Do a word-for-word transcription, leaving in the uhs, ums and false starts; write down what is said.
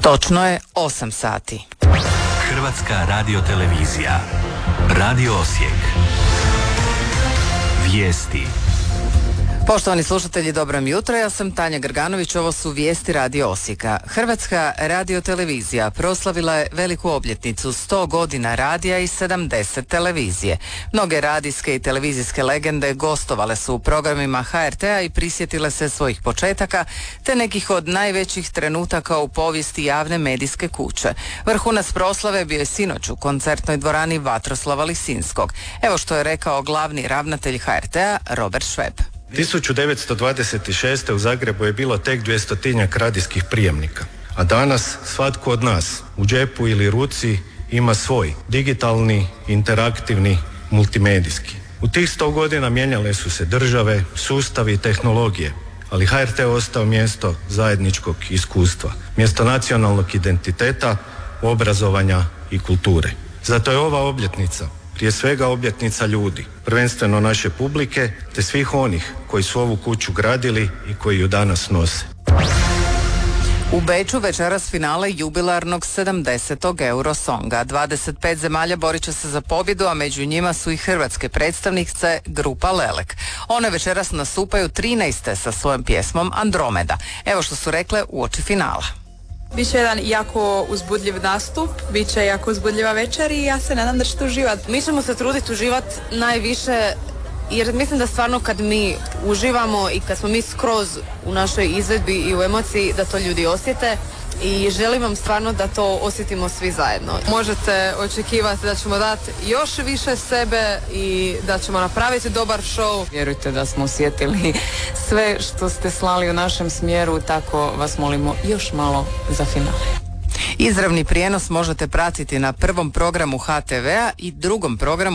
Točno je osam sati. Hrvatska radiotelevizija. Radio Osijek. Vijesti. Poštovani slušatelji, dobro mi jutro, ja sam Tanja Grganović, ovo su vijesti Radio Osijeka. Hrvatska radiotelevizija proslavila je veliku obljetnicu, sto godina radija i sedamdeset televizije. Mnoge radijske i televizijske legende gostovale su u programima ha er te a i prisjetile se svojih početaka, te nekih od najvećih trenutaka u povijesti javne medijske kuće. Vrhunac proslave bio je sinoć u koncertnoj dvorani Vatroslava Lisinskog. Evo što je rekao glavni ravnatelj ha er te a Robert Šveb. tisuću devetsto dvadeset šeste. u Zagrebu je bilo tek dvjestotinjak radijskih prijemnika, a danas svatko od nas u džepu ili ruci ima svoj digitalni, interaktivni, multimedijski. U tih sto godina mijenjale su se države, sustavi i tehnologije, ali ha er te je ostao mjesto zajedničkog iskustva, mjesto nacionalnog identiteta, obrazovanja i kulture. Zato je ova obljetnica prije svega obljetnica ljudi, prvenstveno naše publike, te svih onih koji su ovu kuću gradili i koji ju danas nose. U Beču večeras finale jubilarnog sedamdesetog Eurosonga. dvadeset pet zemalja borit će se za pobjedu, a među njima su i hrvatske predstavnice grupa Lelek. One večeras nastupaju trinaeste sa svojom pjesmom Andromeda. Evo što su rekle uoči finala. Biće jedan jako uzbudljiv nastup, bit će jako uzbudljiva večer i ja se nadam da ćete uživati. Mi ćemo se truditi uživati najviše, jer mislim da stvarno kad mi uživamo i kad smo mi skroz u našoj izvedbi i u emociji, da to ljudi osjete i želim vam stvarno da to osjetimo svi zajedno. Možete očekivati da ćemo dati još više sebe i da ćemo napraviti dobar show. Vjerujte da smo osjetili sve što ste slali u našem smjeru, tako vas molimo još malo za finale. Izravni prijenos možete pratiti na prvom programu ha te ve a i drugom programu